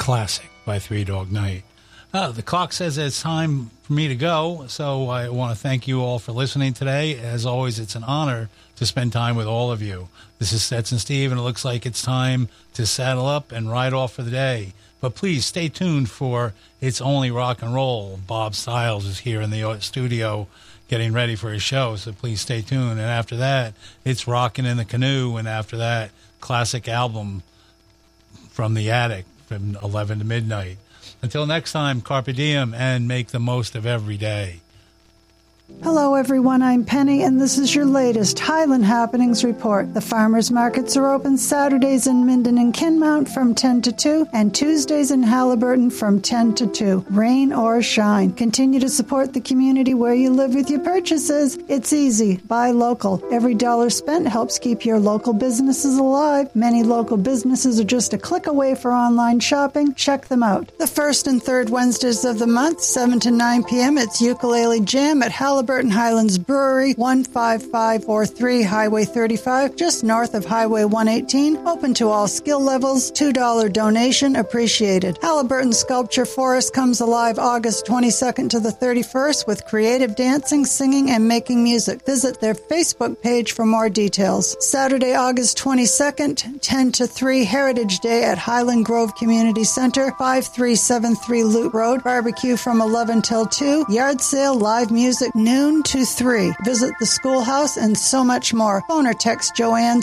Classic by Three Dog Night. The clock says it's time for me to go, so I want to thank you all for listening today. As always, it's an honor to spend time with all of you. This is Stetson Steve, and it looks like it's time to saddle up and ride off for the day. But please stay tuned for It's Only Rock and Roll. Bob Styles is here in the studio getting ready for his show, so please stay tuned. And after that, it's Rockin' in the Canoe, and after that, classic album from the attic from 11 to midnight. Until next time, carpe diem and make the most of every day. Hello, everyone. I'm Penny, and this is your latest Highland Happenings report. The farmers markets are open Saturdays in Minden and Kinmount from 10 to 2, and Tuesdays in Halliburton from 10 to 2. Rain or shine. Continue to support the community where you live with your purchases. It's easy. Buy local. Every dollar spent helps keep your local businesses alive. Many local businesses are just a click away for online shopping. Check them out. The first and third Wednesdays of the month, 7 to 9 p.m., it's Ukulele Jam at Halliburton Highlands Brewery, 15543 Highway 35, just north of Highway 118. Open to all skill levels. $2 donation appreciated. Halliburton Sculpture Forest comes alive August 22nd to the 31st with creative dancing, singing, and making music. Visit their Facebook page for more details. Saturday, August 22nd, 10 to 3, Heritage Day at Highland Grove Community Center, 5373 Loop Road. Barbecue from 11 till 2. Yard sale, live music, noon to 3. Visit the schoolhouse and so much more. Phone or text Joanne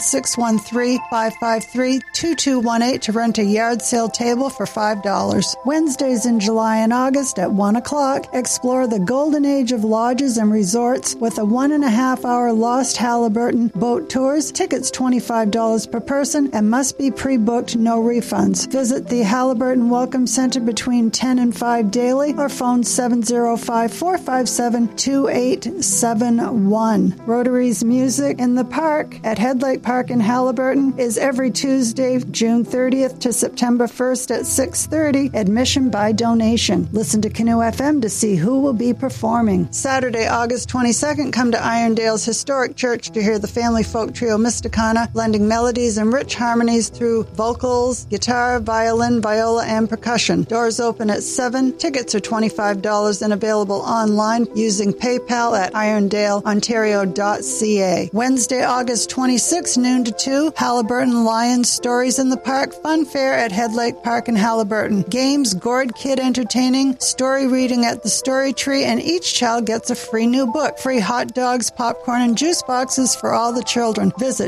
613-553-2218 to rent a yard sale table for $5. Wednesdays in July and August at 1 o'clock, explore the golden age of lodges and resorts with a 1.5-hour Lost Halliburton boat tours. Tickets $25 per person and must be pre-booked, no refunds. Visit the Halliburton Welcome Center between 10 and 5 daily or phone 705-457-2871. Rotary's Music in the Park at Head Lake Park in Halliburton is every Tuesday, June 30th to September 1st at 6:30. Admission by donation. Listen to Canoe FM to see who will be performing. Saturday, August 22nd, come to Irondale's Historic Church to hear the family folk trio Mysticana blending melodies and rich harmonies through vocals, guitar, violin, viola, and percussion. Doors open at 7. Tickets are $25 and available online using PayPal at irondaleontario.ca. Wednesday, August 26, noon to 2, Halliburton Lions Stories in the Park Fun Fair at Head Lake Park in Halliburton. Games, gourd kid entertaining, story reading at the Story Tree, and each child gets a free new book. Free hot dogs, popcorn, and juice boxes for all the children. Visit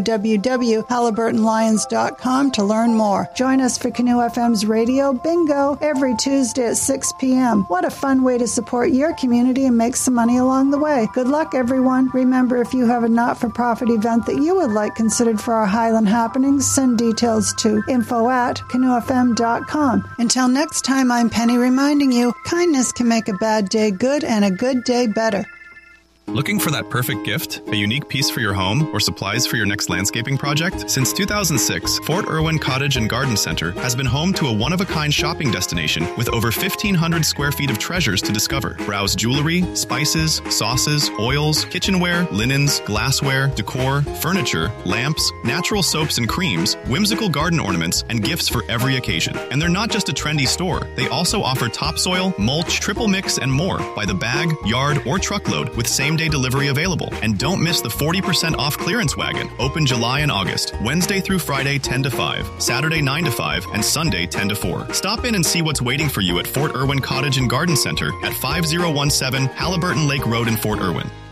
www.halliburtonlions.com to learn more. Join us for Canoe FM's Radio Bingo every Tuesday at 6 p.m. What a fun way to support your community and make some money along the way. Good luck, everyone. Remember, if you have a not-for-profit event that you would like considered for our Highland Happenings, send details to info@canoefm.com. Until next time, I'm Penny reminding you, kindness can make a bad day good and a good day better. Looking for that perfect gift? A unique piece for your home or supplies for your next landscaping project? Since 2006, Fort Irwin Cottage and Garden Center has been home to a one-of-a-kind shopping destination with over 1,500 square feet of treasures to discover. Browse jewelry, spices, sauces, oils, kitchenware, linens, glassware, decor, furniture, lamps, natural soaps and creams, whimsical garden ornaments, and gifts for every occasion. And they're not just a trendy store. They also offer topsoil, mulch, triple mix, and more by the bag, yard, or truckload with same-day delivery available. And don't miss the 40% off clearance wagon, open July and August, Wednesday through Friday 10 to 5, Saturday 9 to 5, and Sunday 10 to 4. Stop in and see what's waiting for you at Fort Irwin Cottage and Garden Center at 5017 Halliburton Lake Road in Fort Irwin.